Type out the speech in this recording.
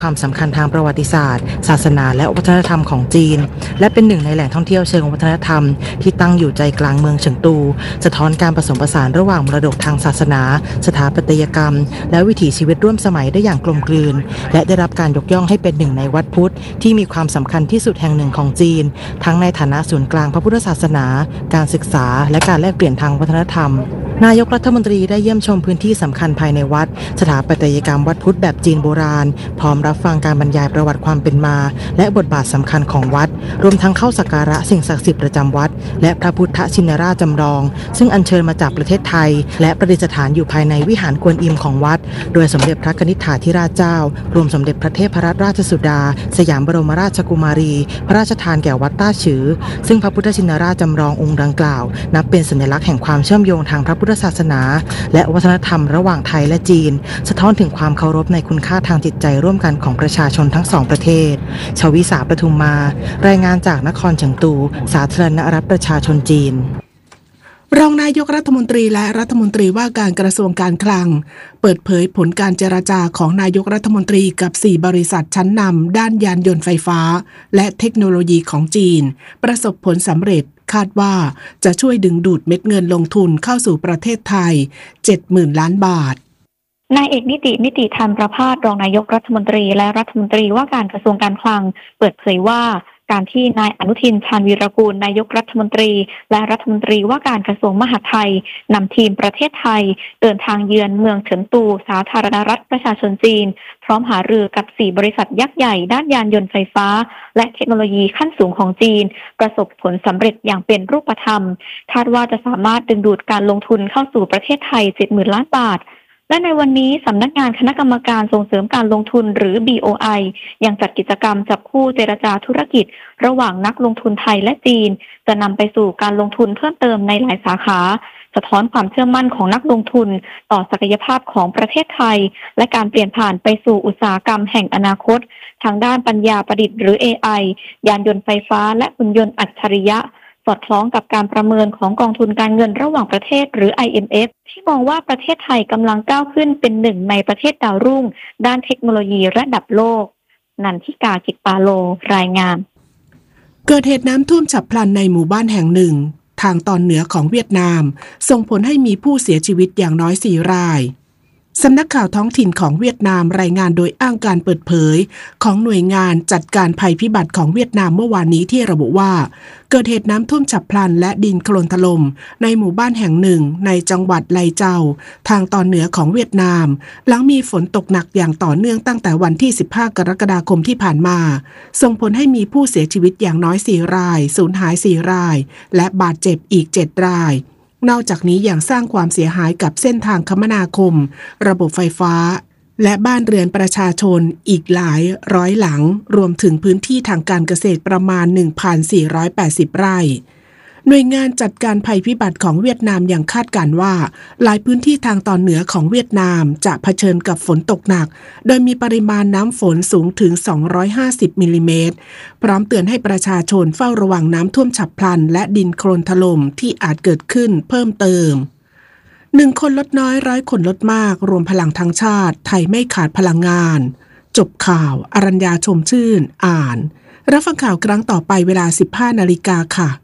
ความสำคัญทางประวัติศาสตร์ศาสนาและวัฒนธรรมของจีนและเป็นหนึ่งในแหล่งท่องเที่ยวเชิงวัฒนธรรมที่ตั้งอยู่ใจกลางเมืองเฉิงตูสะท้อนการผสมผสานระหว่างมรดกทางศาสนาสถาปัตยกรรมและวิถีชีวิตร่วมสมัยได้อย่างกลมกลืนและได้รับการยกย่องให้เป็นหนึ่งในวัดพุทธที่มีความสำคัญที่สุดแห่งหนึ่งของจีนทั้งในฐานะศูนย์กลางพระพุทธศาสนาการศึกษาและการแลกเปลี่ยนทางวัฒนธรรมนายกรัฐมนตรีได้เยี่ยมชมพื้นที่สำคัญภายในวัดสถาปัตยกรรมวัดพุทธแบบจีนโบราณพร้อมรับฟังการบรรยายประวัติความเป็นมาและบทบาทสำคัญของวัดรวมทั้งเข้าสักการะสิ่งศักดิ์สิทธิ์ประจำวัดและพระพุทธชินราชจำลองซึ่งอัญเชิญมาจากประเทศไทยและประดิษฐานอยู่ภายในวิหารกวนอิมของวัดโดยสมเด็จพระกนิษฐาธิราชเจ้ารวมสมเด็จพระเทพรัตนราชสุดาสยามบรมราชกุมารีพระราชทานแก่วัดต้าฉือซึ่งพระพุทธชินราชจำลององค์ดังกล่าวนับเป็นสัญลักษณ์แห่งความเชื่อมโยงทางพระพุทธศาสนาและวัฒนธรรมระหว่างไทยและจีนสะท้อนถึงความเคารพในคุณค่าทางจิตใจร่วมกันของประชาชนทั้งสองประเทศชวิสาปทุมมารายงานจากนครเฉิงตูสาธารณรัฐประชาชนจีนรองนายกรัฐมนตรีและรัฐมนตรีว่าการกระทรวงการคลังเปิดเผยผลการเจรจาของนายกรัฐมนตรีกับ4บริษัทชั้นนำด้านยานยนต์ไฟฟ้าและเทคโนโลยีของจีนประสบผลสำเร็จคาดว่าจะช่วยดึงดูดเม็ดเงินลงทุนเข้าสู่ประเทศไทย 70,000 ล้านบาทนายเอกนิติธรรมประภาสรองนายกรัฐมนตรีและรัฐมนตรีว่าการกระทรวงการคลังเปิดเผยว่าการที่นายอนุทินชาญวีรกูลนายกรัฐมนตรีและรัฐมนตรีว่าการกระทรวงมหาดไทยนำทีมประเทศไทยเดินทางเยือนเมืองเฉินตูสาธารณรัฐประชาชนจีนพร้อมหารือกับ4บริษัทยักษ์ใหญ่ด้านยานยนต์ไฟฟ้าและเทคโนโลยีขั้นสูงของจีนประสบผลสำเร็จอย่างเป็นรูปธรรมคาดว่าจะสามารถดึงดูดการลงทุนเข้าสู่ประเทศไทย 70,000 ล้านบาทและในวันนี้สำนักงานคณะกรรมการส่งเสริมการลงทุนหรือ BOI ยังจัดกิจกรรมจับคู่เจรจาธุรกิจระหว่างนักลงทุนไทยและจีนจะนำไปสู่การลงทุนเพิ่มเติมในหลายสาขาสะท้อนความเชื่อมั่นของนักลงทุนต่อศักยภาพของประเทศไทยและการเปลี่ยนผ่านไปสู่อุตสาหกรรมแห่งอนาคตทางด้านปัญญาประดิษฐ์หรือ AI ยานยนต์ไฟฟ้าและหุ่นยนต์อัจฉริยะสอดคล้องกับการประเมินของกองทุนการเงินระหว่างประเทศหรือ IMF ที่มองว่าประเทศไทยกำลังก้าวขึ้นเป็นหนึ่งในประเทศดาวรุ่งด้านเทคโนโลยีระดับโลกนันทิกา กิจปาโลรายงานเกิดเหตุน้ำท่วมฉับพลันในหมู่บ้านแห่งหนึ่งทางตอนเหนือของเวียดนามส่งผลให้มีผู้เสียชีวิตอย่างน้อย4 รายสำนักข่าวท้องถิ่นของเวียดนามรายงานโดยอ้างการเปิดเผยของหน่วยงานจัดการภัยพิบัติของเวียดนามเมื่อวานนี้ที่ระบุว่าเกิดเหตุน้ำท่วมฉับพลันและดินโคลนถล่มในหมู่บ้านแห่งหนึ่งในจังหวัดไลเจ้าทางตอนเหนือของเวียดนามหลังมีฝนตกหนักอย่างต่อเนื่องตั้งแต่วันที่15 กรกฎาคมที่ผ่านมาส่งผลให้มีผู้เสียชีวิตอย่างน้อย4 รายสูญหาย4 รายและบาดเจ็บอีก7 รายนอกจากนี้ยังสร้างความเสียหายกับเส้นทางคมนาคมระบบไฟฟ้าและบ้านเรือนประชาชนอีกหลายร้อยหลังรวมถึงพื้นที่ทางการเกษตรประมาณ 1,480 ไร่หน่วยงานจัดการภัยพิบัติของเวียดนามยังคาดการณ์ว่าหลายพื้นที่ทางตอนเหนือของเวียดนามจะเผชิญกับฝนตกหนักโดยมีปริมาณน้ำฝนสูงถึง250มิลลิเมตรพร้อมเตือนให้ประชาชนเฝ้าระวังน้ำท่วมฉับพลันและดินโคลนถล่มที่อาจเกิดขึ้นเพิ่มเติม1 คนลดน้อย100 คนลดมากรวมพลังทั้งชาติไทยไม่ขาดพลังงานจบข่าวอรัญญาชมชื่นอ่านรับฟังข่าวครั้งต่อไปเวลา 15 นาฬิกาค่ะ